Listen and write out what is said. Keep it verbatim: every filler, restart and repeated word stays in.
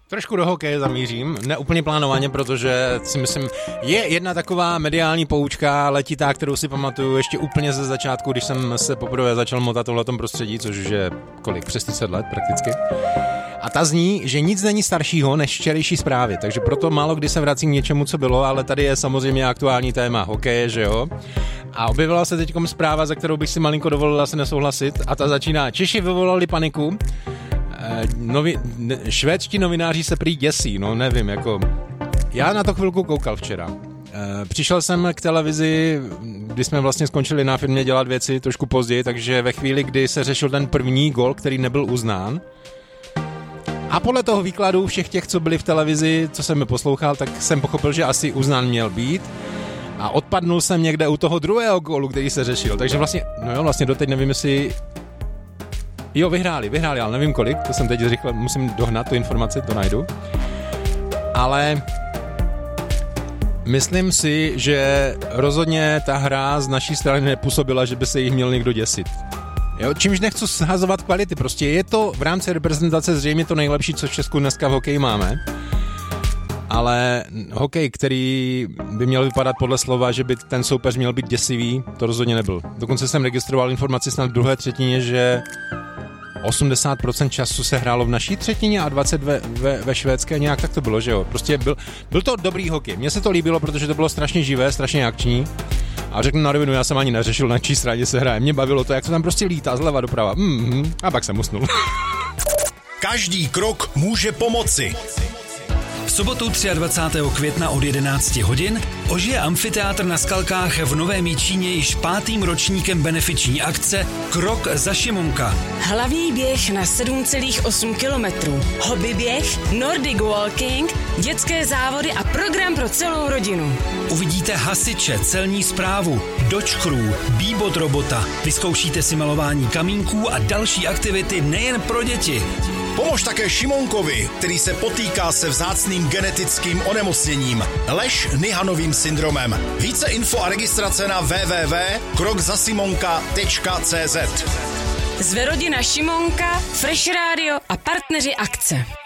Trošku do hokeje zamířím, ne úplně plánovaně, protože si myslím, je jedna taková mediální poučka letitá, kterou si pamatuju ještě úplně ze začátku, když jsem se poprvé začal motat v tom prostředí, což už je kolik, přes třicet let prakticky. A ta zní, že nic není staršího než včerejší zprávy, takže proto málo kdy se vracím k něčemu, co bylo, ale tady je samozřejmě aktuální téma hokeje, že jo? A objevila se teďkom zpráva, za kterou bych si malinko dovolila se nesouhlasit, a ta začíná: Češi vyvolali paniku, Novi, ne, švédští novináři se prý děsí, no nevím, jako já na to chvilku koukal včera. E, přišel jsem k televizi, kdy jsme vlastně skončili na firmě dělat věci trošku později, takže ve chvíli, kdy se řešil ten první gol, který nebyl uznán, a podle toho výkladu všech těch, co byli v televizi, co jsem mi poslouchal, tak jsem pochopil, že asi uznán měl být, a odpadnul jsem někde u toho druhého gólu, který se řešil, takže vlastně, no jo, vlastně doteď nevím, jestli Jo, vyhráli, vyhráli, ale nevím kolik, to jsem teď rychle, musím dohnat tu informaci, to najdu. Ale myslím si, že rozhodně ta hra z naší strany nepůsobila, že by se jich měl někdo děsit. Jo, čímž nechci shazovat kvality, prostě je to v rámci reprezentace zřejmě to nejlepší, co v Česku dneska v hokeji máme. Ale hokej, který by měl vypadat podle slova, že by ten soupeř měl být děsivý, to rozhodně nebyl. Dokonce jsem registroval informaci snad v druhé třetině, že osmdesát procent času se hrálo v naší třetině a dvacet procent ve, ve, ve švédské, nějak tak to bylo, že jo. Prostě byl, byl to dobrý hokej. Mně se to líbilo, protože to bylo strašně živé, strašně akční. A řeknu na rovinu, já jsem ani neřešil, na čí straně se hraje. Mě bavilo to, jak to tam prostě lítá zleva doprava. Mm-hmm. A pak jsem usnul. Každý krok může pomoci. V sobotu dvacátého třetího května od jedenácti hodin ožije amfiteátr na Skalkách v Novém Jičíně již pátým ročníkem benefiční akce Krok za Šimonka. Hlavní běh na sedm celá osm kilometrů, hobby běh, Nordic walking, dětské závody a program pro celou rodinu. Uvidíte hasiče, celní správu, Dodge Crew, Bebot robota, vyzkoušíte si malování kamínků a další aktivity nejen pro děti. Pomož také Šimonkovi, který se potýká se vzácným genetickým onemocněním Lesch-Nyhanovým syndromem. Více info a registrace na w w w tečka krok za simonka tečka c z. Zve rodina Šimonka, Fresh Radio a partneři akce.